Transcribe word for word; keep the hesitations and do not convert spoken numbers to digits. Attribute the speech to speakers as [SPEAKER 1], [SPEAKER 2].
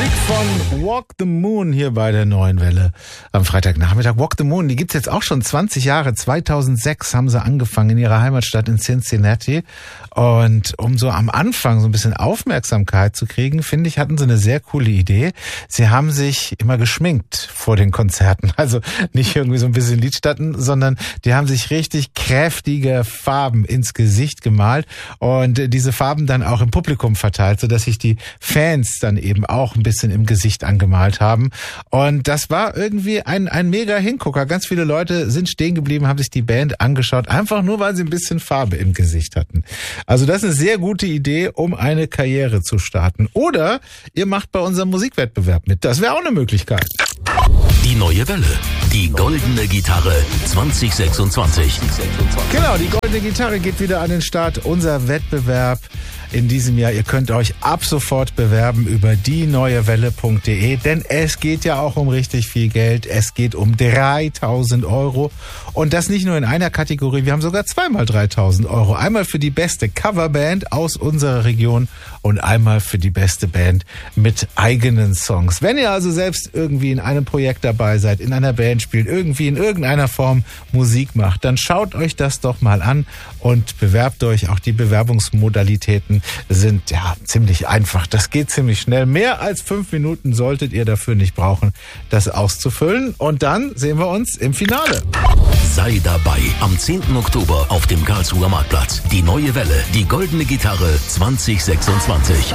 [SPEAKER 1] Musik von Walk the Moon hier bei der Neuen Welle am Freitagnachmittag. Walk the Moon, die gibt's jetzt auch schon zwanzig Jahre. zweitausendsechs haben sie angefangen in ihrer Heimatstadt in Cincinnati. Und um so am Anfang so ein bisschen Aufmerksamkeit zu kriegen, finde ich, hatten sie eine sehr coole Idee. Sie haben sich immer geschminkt vor den Konzerten. Also nicht irgendwie so ein bisschen Lidstatten, sondern die haben sich richtig kräftige Farben ins Gesicht gemalt und diese Farben dann auch im Publikum verteilt, sodass sich die Fans dann eben auch ein bisschen im Gesicht angemalt haben. Und das war irgendwie ein, ein mega Hingucker. Ganz viele Leute sind stehen geblieben, haben sich die Band angeschaut, einfach nur, weil sie ein bisschen Farbe im Gesicht hatten. Also das ist eine sehr gute Idee, um eine Karriere zu starten. Oder ihr macht bei unserem Musikwettbewerb mit. Das wäre auch eine Möglichkeit.
[SPEAKER 2] Die Neue Welle. Die goldene Gitarre zwanzig sechsundzwanzig.
[SPEAKER 1] Genau, die goldene Gitarre geht wieder an den Start. Unser Wettbewerb in diesem Jahr. Ihr könnt euch ab sofort bewerben über die neue welle punkt de, denn es geht ja auch um richtig viel Geld. Es geht um dreitausend Euro und das nicht nur in einer Kategorie. Wir haben sogar zweimal dreitausend Euro. Einmal für die beste Coverband aus unserer Region und einmal für die beste Band mit eigenen Songs. Wenn ihr also selbst irgendwie in einem Projekt dabei seid, in einer Band spielt, irgendwie in irgendeiner Form Musik macht, dann schaut euch das doch mal an und bewerbt euch. Auch die Bewerbungsmodalitäten sind ja ziemlich einfach. Das geht ziemlich schnell. Mehr als fünf Minuten solltet ihr dafür nicht brauchen, das auszufüllen. Und dann sehen wir uns im Finale.
[SPEAKER 2] Sei dabei am zehnten Oktober auf dem Karlsruher Marktplatz. Die Neue Welle, die goldene Gitarre zwanzig sechsundzwanzig.